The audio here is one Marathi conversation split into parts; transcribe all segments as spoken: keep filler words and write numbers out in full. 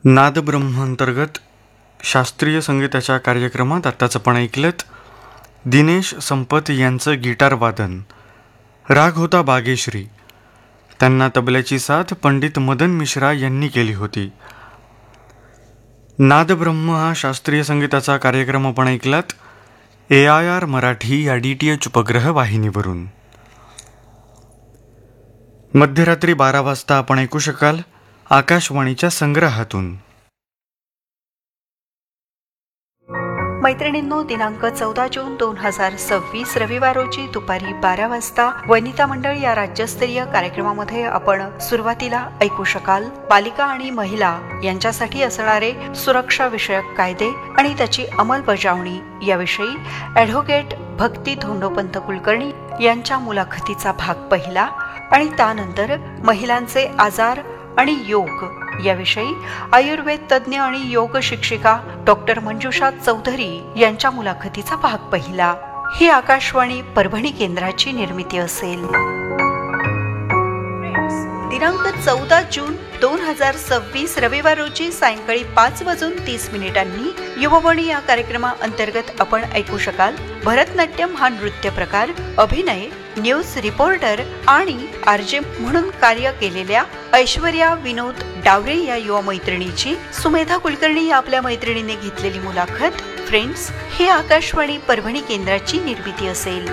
नादब्रह्म अंतर्गत शास्त्रीय संगीताच्या कार्यक्रमात आत्ताच आपण ऐकलत दिनेश संपत यांचं गिटार वादन. राग होता बागेश्री. त्यांना तबल्याची साथ पंडित मदन मिश्रा यांनी केली होती. नादब्रह्म हा शास्त्रीय संगीताचा कार्यक्रम आपण ऐकलात ए आय आर मराठी या डी टी एच उपग्रह वाहिनीवरून. मध्यरात्री बारा वाजता आपण ऐकू शकाल आकाशवाणीच्या संग्रहातून. मैत्रिणींनो, दिनांक चौदा जून दोन हजार सव्वीस रविवार रोजी दुपारी बारा वाजता वनिता मंडळ या राज्यस्तरीय कार्यक्रमामध्ये आपण सुरुवातीला ऐकू शकाल बालिका आणि महिला यांच्यासाठी असणारे सुरक्षा विषयक कायदे आणि त्याची अंमलबजावणी याविषयी ॲडव्होकेट भक्ती धोंडोपंत कुलकर्णी यांच्या मुलाखतीचा भाग पहिला. आणि त्यानंतर महिलांचे आजार आणि योग याविषयी आयुर्वेद तज्ज्ञ आणि योग शिक्षिका डॉक्टर मंजुषा चौधरी यांच्या मुलाखतीचा भाग पहिला. ही आकाशवाणी परभणी केंद्राची निर्मिती असेल. दिनांक चौदा जून दोन हजार सव्वीस रविवार रोजी सायंकाळी पाच वाजून तीस मिनिटांनी युववाणी या कार्यक्रमाअंतर्गत आपण ऐकू शकाल भरतनाट्यम हा नृत्य प्रकार, अभिनय, न्यूज रिपोर्टर आणि आरजे म्हणून कार्य केलेल्या ऐश्वर्या विनोद डावरे या युवा मैत्रिणीची सुमेधा कुलकर्णी या आपल्या मैत्रिणीने घेतलेली मुलाखत. फ्रेंड्स, ही आकाशवाणी परभणी केंद्राची निर्मिती असेल.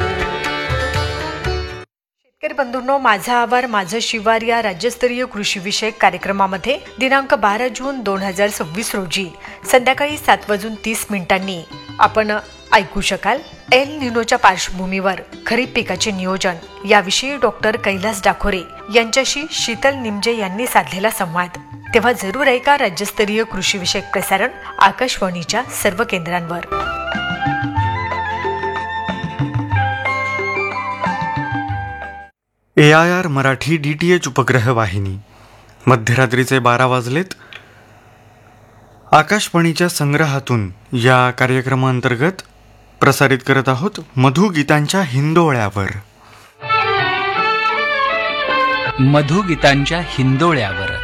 शेतकरी बंधूंनो, माझा आवार माझं शिवार या राज्यस्तरीय कृषी विषयक कार्यक्रमामध्ये दिनांक बारा जून दोन हजार सव्वीस रोजी संध्याकाळी सात वाजून तीस मिनिटांनी आपण ऐकू शकाल एल निनोच्या पार्श्वभूमीवर खरीप पिकाचे नियोजन याविषयी डॉक्टर कैलास डाखोरे यांच्याशी शीतल निमजे यांनी साधलेला संवाद. तेव्हा जरूर ऐका राज्यस्तरीय कृषी विषयक प्रसारण आकाशवाणीच्या सर्व केंद्रांवर. ए I R Marathi D T H उपग्रह वाहिनी. मध्यरात्रीचे बारा वाजलेत. आकाशवाणीच्या संग्रहातून या कार्यक्रमाअंतर्गत प्रसारित करत आहोत मधुगीतांच्या हिंदोळ्यावर. मधुगीतांच्या हिंदोळ्यावर